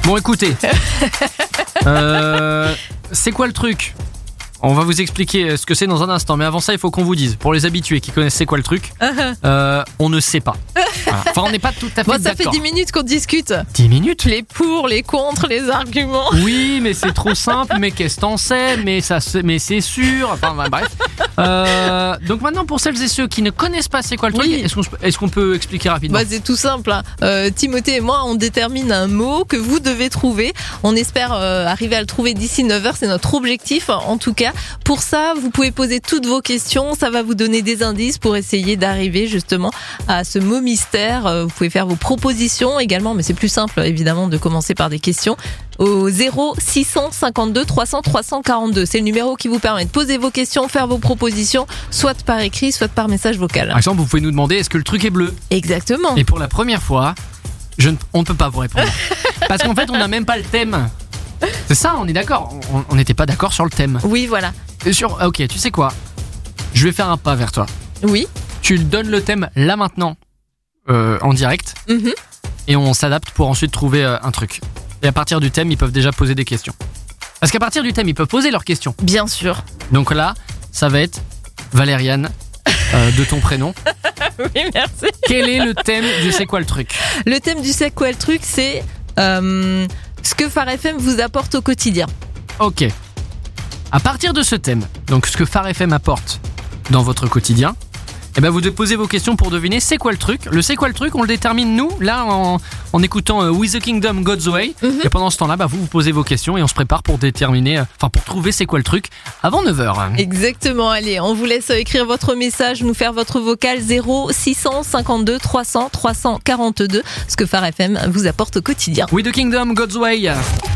Bon, écoutez. C'est quoi le truc ? On va vous expliquer ce que c'est dans un instant. Mais avant ça, il faut qu'on vous dise. Pour les habitués qui connaissent c'est quoi le truc, on ne sait pas. Voilà. Enfin, on n'est pas tout à fait Ça d'accord. fait 10 minutes qu'on discute. 10 minutes ? Les pour, les contre, les arguments. Oui, mais c'est trop simple. Mais qu'est-ce que t'en sais ? Mais c'est sûr. Enfin, bref. Donc maintenant, pour celles et ceux qui ne connaissent pas c'est quoi le truc, Oui. est-ce qu'on peut expliquer rapidement ? C'est tout simple. Timothée et moi, on détermine un mot que vous devez trouver. On espère arriver à le trouver d'ici 9h. C'est notre objectif, en tout cas. Pour ça, vous pouvez poser toutes vos questions. Ça va vous donner des indices pour essayer d'arriver justement à ce mot mystère. Vous pouvez faire vos propositions également, mais c'est plus simple évidemment de commencer par des questions. Au 0652 300 342. C'est le numéro qui vous permet de poser vos questions, faire vos propositions, soit par écrit, soit par message vocal. Par exemple, vous pouvez nous demander est-ce que le truc est bleu ? Exactement. Et pour la première fois, on ne peut pas vous répondre. Parce qu'en fait, on n'a même pas le thème. C'est ça, on est d'accord. On n'était pas d'accord sur le thème. Oui, voilà. Ok, tu sais quoi ? Je vais faire un pas vers toi. Oui. Tu donnes le thème là maintenant, en direct, et on s'adapte pour ensuite trouver un truc. Et à partir du thème, ils peuvent déjà poser des questions. Parce qu'à partir du thème, ils peuvent poser leurs questions. Bien sûr. Donc là, ça va être Valériane, de ton prénom. Oui, merci. Quel est le thème du c'est quoi le truc ? Le thème du c'est quoi le truc, c'est ce que Phare FM vous apporte au quotidien. Ok. À partir de ce thème, donc ce que Phare FM apporte dans votre quotidien, eh ben vous devez poser vos questions pour deviner c'est quoi le truc. Le c'est quoi le truc, on le détermine nous, là en écoutant With the Kingdom God's Way. Et pendant ce temps-là, vous posez vos questions et on se prépare pour déterminer, pour trouver c'est quoi le truc avant 9h. Exactement, allez, on vous laisse écrire votre message, nous faire votre vocal 0652 300 342, ce que Phare FM vous apporte au quotidien. With the Kingdom God's Way.